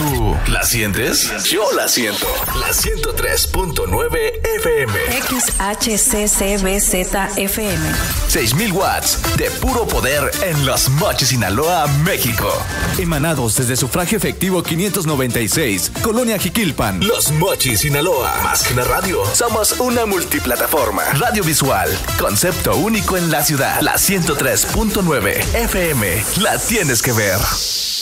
¿Tú la sientes? Yo la siento. La 103.9 FM. XHCCBZ-FM. 6,000 watts de puro poder en Los Mochis, Sinaloa, México. Emanados desde Sufragio Efectivo 596, Colonia Jiquilpan. Los Mochis, Sinaloa. Más que una radio, somos una multiplataforma. Radio visual, concepto único en la ciudad. La 103.9 FM. La tienes que ver.